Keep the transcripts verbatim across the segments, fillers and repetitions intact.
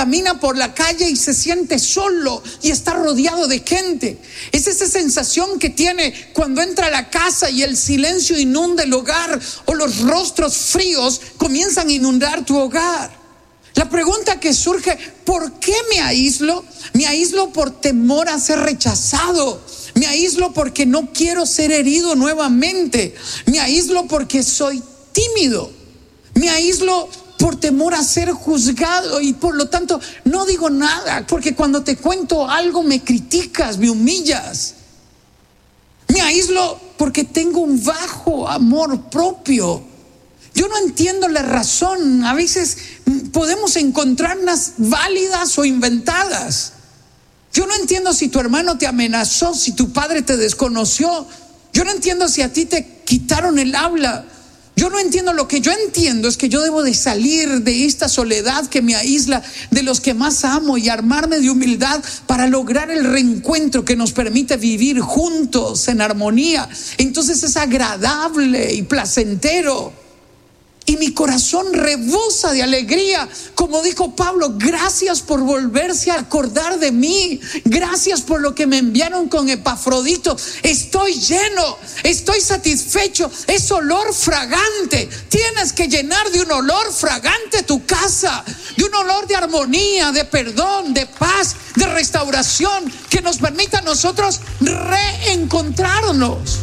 camina por la calle y se siente solo y está rodeado de gente. Es esa sensación que tiene cuando entra a la casa y el silencio inunda el hogar, o los rostros fríos comienzan a inundar tu hogar. La pregunta que surge: ¿por qué me aíslo? Me aíslo por temor a ser rechazado. Me aíslo porque no quiero ser herido nuevamente. Me aíslo porque soy tímido. Me aíslo por temor a ser juzgado y por lo tanto no digo nada, porque cuando te cuento algo me criticas, me humillas. Me aíslo porque tengo un bajo amor propio. Yo no entiendo la razón. A veces podemos encontrarlas válidas o inventadas. Yo no entiendo si tu hermano te amenazó, si tu padre te desconoció. Yo no entiendo si a ti te quitaron el habla. Yo no entiendo. Lo que yo entiendo es que yo debo de salir de esta soledad que me aísla de los que más amo y armarme de humildad para lograr el reencuentro que nos permite vivir juntos en armonía. Entonces es agradable y placentero. Y mi corazón rebosa de alegría. Como dijo Pablo: gracias por volverse a acordar de mí. Gracias por lo que me enviaron con Epafrodito. Estoy lleno, estoy satisfecho. Es olor fragante. Tienes que llenar de un olor fragante tu casa, de un olor de armonía, de perdón, de paz, de restauración, que nos permita a nosotros reencontrarnos.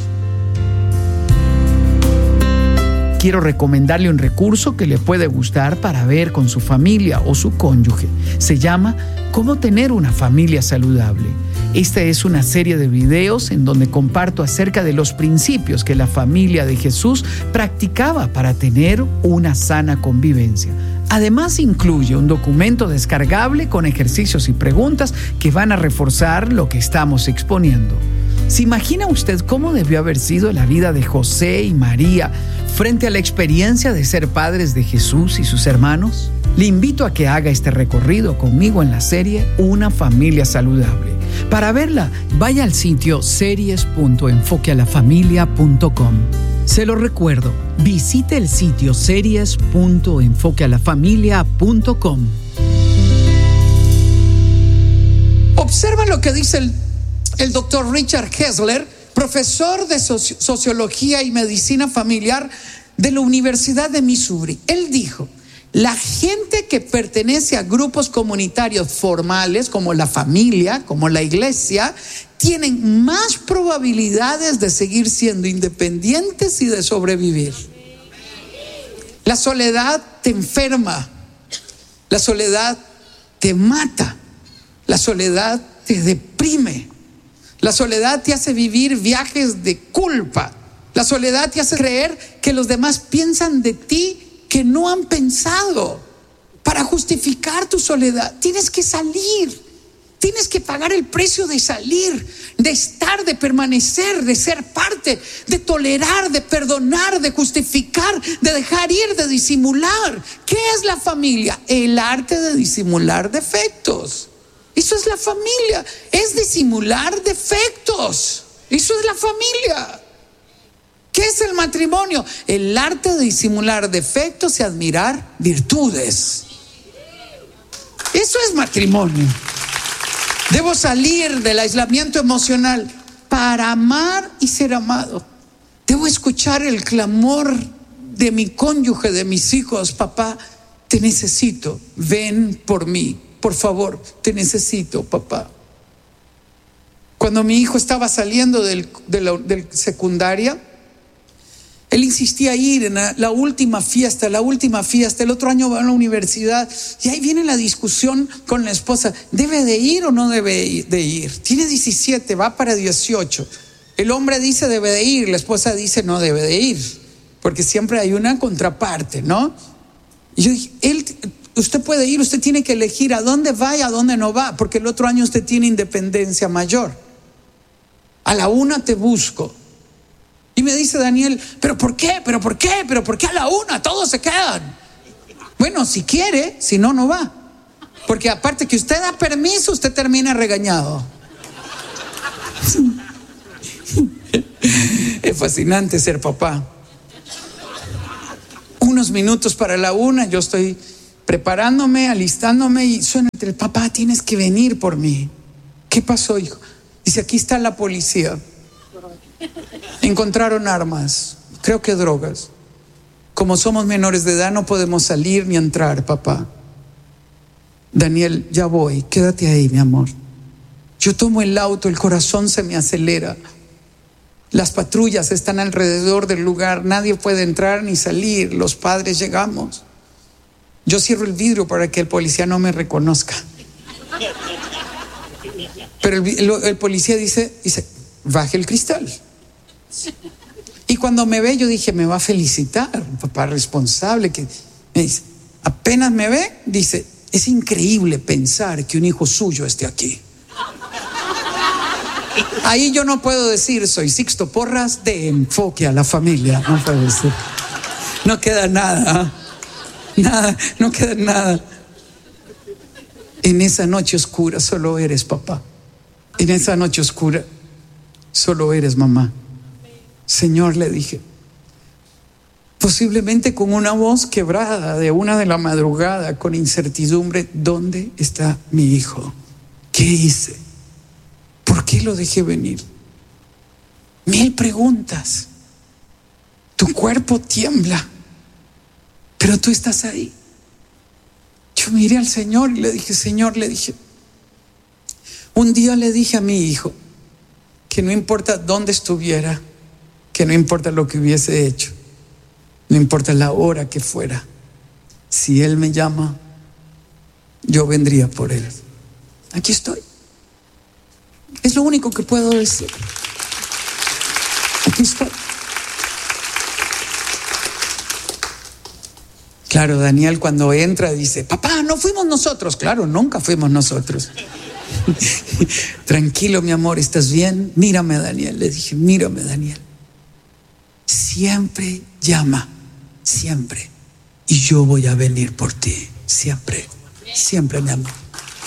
Quiero recomendarle un recurso que le puede gustar para ver con su familia o su cónyuge. Se llama ¿Cómo tener una familia saludable? Esta es una serie de videos en donde comparto acerca de los principios que la familia de Jesús practicaba para tener una sana convivencia. Además, incluye un documento descargable con ejercicios y preguntas que van a reforzar lo que estamos exponiendo. ¿Se imagina usted cómo debió haber sido la vida de José y María frente a la experiencia de ser padres de Jesús y sus hermanos? Le invito a que haga este recorrido conmigo en la serie Una Familia Saludable. Para verla, vaya al sitio series punto enfoque a la familia punto com. Se lo recuerdo, visite el sitio series punto enfoque a la familia punto com. Observa lo que dice el El doctor Richard Kessler, profesor de soci- Sociología y Medicina Familiar de la Universidad de Missouri. Él dijo: la gente que pertenece a grupos comunitarios formales, como la familia, como la iglesia, tienen más probabilidades de seguir siendo independientes y de sobrevivir. La soledad te enferma, la soledad te mata, la soledad te deprime. La soledad te hace vivir viajes de culpa. La soledad te hace creer que los demás piensan de ti que no han pensado. Para justificar tu soledad tienes que salir. Tienes que pagar el precio de salir, de estar, de permanecer, de ser parte, de tolerar, de perdonar, de justificar, de dejar ir, de disimular. ¿Qué es la familia? El arte de disimular defectos. Eso es la familia, es disimular defectos. Eso es la familia. ¿Qué es el matrimonio? El arte de disimular defectos y admirar virtudes. Eso es matrimonio. Debo salir del aislamiento emocional para amar y ser amado. Debo escuchar el clamor de mi cónyuge, de mis hijos: papá, te necesito, ven por mí. Por favor, te necesito, papá. Cuando mi hijo estaba saliendo del, de la del secundaria, él insistía ir en la, la última fiesta, la última fiesta. El otro año va a la universidad y ahí viene la discusión con la esposa: ¿debe de ir o no debe de ir? Tiene diecisiete, va para dieciocho. El hombre dice debe de ir, la esposa dice no debe de ir, porque siempre hay una contraparte, ¿no? Y yo dije, él... usted puede ir, usted tiene que elegir a dónde va y a dónde no va, porque el otro año usted tiene independencia mayor. A la una te busco. Y me dice Daniel: ¿pero por qué? ¿pero por qué? ¿pero por qué a la una? Todos se quedan. Bueno, si quiere, si no, no va. Porque aparte que usted da permiso, usted termina regañado. Es fascinante ser papá. Unos minutos para la una, yo estoy preparándome, alistándome y suena el papá, tienes que venir por mí. ¿Qué pasó, hijo? Dice, aquí está la policía. Encontraron armas, creo que drogas. Como somos menores de edad no podemos salir ni entrar, papá. Daniel, ya voy, quédate ahí, mi amor. Yo tomo el auto, el corazón se me acelera. Las patrullas están alrededor del lugar, nadie puede entrar ni salir. Los padres llegamos. Yo cierro el vidrio para que el policía no me reconozca. Pero el, el, el policía dice, dice, baje el cristal. Y cuando me ve, yo dije, me va a felicitar, un papá responsable. Que me dice, apenas me ve, dice, es increíble pensar que un hijo suyo esté aquí. Ahí yo no puedo decir, soy Sixto Porras de Enfoque a la Familia. No puedo decir. No queda nada. Nada, no queda nada. En esa noche oscura solo eres papá. En esa noche oscura solo eres mamá. Señor, le dije, posiblemente con una voz quebrada de una de la madrugada, con incertidumbre, ¿dónde está mi hijo? ¿Qué hice? ¿Por qué lo dejé venir? Mil preguntas. Tu cuerpo tiembla, pero tú estás ahí. Yo miré al Señor y le dije, Señor, le dije, un día le dije a mi hijo que no importa dónde estuviera, que no importa lo que hubiese hecho, no importa la hora que fuera, si Él me llama, yo vendría por Él. Aquí estoy. Es lo único que puedo decir. Aquí estoy. Claro, Daniel cuando entra dice, papá, no fuimos nosotros. Claro, nunca fuimos nosotros. Tranquilo, mi amor, ¿estás bien? Mírame, Daniel. Le dije, mírame, Daniel. Siempre llama, siempre. Y yo voy a venir por ti, siempre, siempre, mi amor.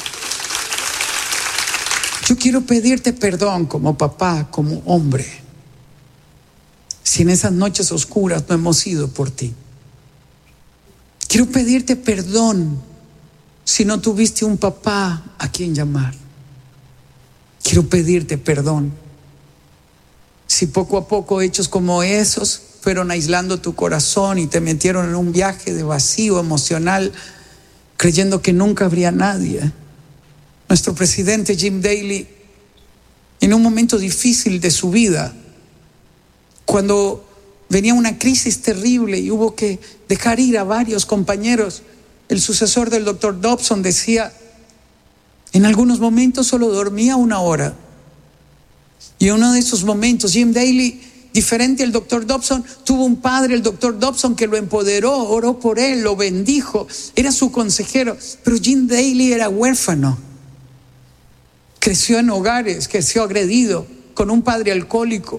Yo quiero pedirte perdón como papá, como hombre, si en esas noches oscuras no hemos ido por ti. Quiero pedirte perdón si no tuviste un papá a quien llamar. Quiero pedirte perdón si poco a poco hechos como esos fueron aislando tu corazón y te metieron en un viaje de vacío emocional, creyendo que nunca habría nadie. Nuestro presidente Jim Daly, en un momento difícil de su vida, cuando venía una crisis terrible y hubo que dejar ir a varios compañeros, el sucesor del doctor Dobson decía, en algunos momentos solo dormía una hora. Y en uno de esos momentos, Jim Daly, diferente al doctor Dobson, tuvo un padre, el doctor Dobson, que lo empoderó, oró por él, lo bendijo, era su consejero. Pero Jim Daly era huérfano. Creció en hogares, creció agredido, con un padre alcohólico,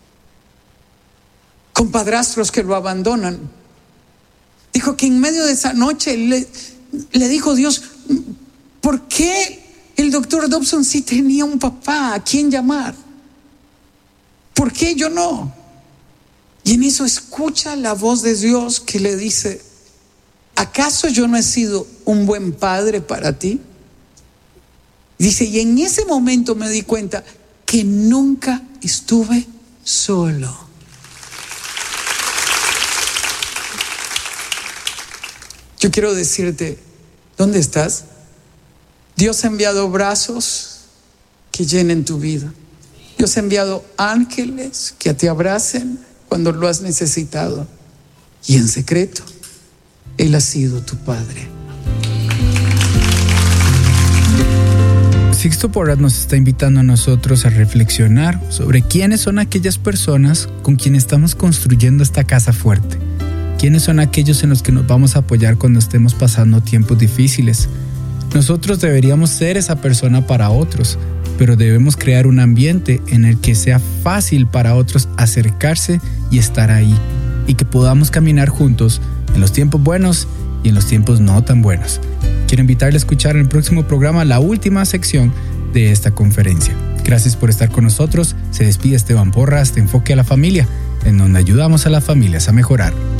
con padrastros que lo abandonan. Dijo que en medio de esa noche le, le dijo Dios, ¿por qué el doctor Dobson sí tenía un papá a quien llamar? ¿Por qué yo no? Y en eso escucha la voz de Dios que le dice, ¿acaso yo no he sido un buen padre para ti? Dice, y en ese momento me di cuenta que nunca estuve solo. Yo quiero decirte, ¿dónde estás? Dios ha enviado brazos que llenen tu vida. Dios ha enviado ángeles que te abracen cuando lo has necesitado. Y en secreto, Él ha sido tu Padre. Sixto Porras nos está invitando a nosotros a reflexionar sobre quiénes son aquellas personas con quienes estamos construyendo esta casa fuerte. ¿Quiénes son aquellos en los que nos vamos a apoyar cuando estemos pasando tiempos difíciles? Nosotros deberíamos ser esa persona para otros, pero debemos crear un ambiente en el que sea fácil para otros acercarse y estar ahí, y que podamos caminar juntos en los tiempos buenos y en los tiempos no tan buenos. Quiero invitarle a escuchar en el próximo programa la última sección de esta conferencia. Gracias por estar con nosotros. Se despide Esteban Porras de Enfoque a la Familia, en donde ayudamos a las familias a mejorar.